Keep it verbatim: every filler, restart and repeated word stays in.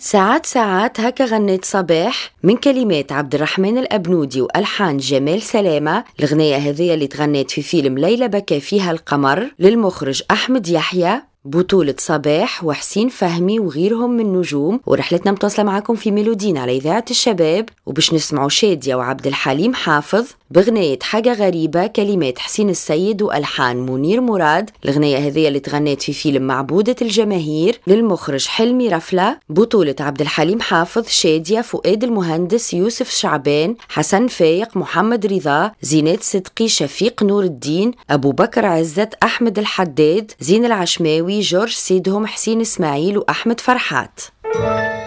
ساعات ساعات هكا غنيت صباح من كلمات عبد الرحمن الأبنودي وألحان جمال سلامة. الغنية هذه اللي تغنيت في فيلم ليلى بكى فيها القمر للمخرج أحمد يحيى، بطولة صباح وحسين فهمي وغيرهم من نجوم. ورحلتنا متواصلة معكم في ميلودين على إذاعة الشباب، وباش نسمعوا شادية وعبد الحليم حافظ بغنية حاجة غريبة، كلمات حسين السيد وألحان منير مراد. الغنية هذه اللي تغنيت في فيلم معبودة الجماهير للمخرج حلمي رفلة، بطولة عبد الحليم حافظ، شادية، فؤاد المهندس، يوسف شعبان، حسن فايق، محمد رضا، زينات صدقي، شفيق نور الدين، أبو بكر عزت، أحمد الحداد، زين العشماوي، جورج سيدهم، حسين إسماعيل وأحمد فرحات.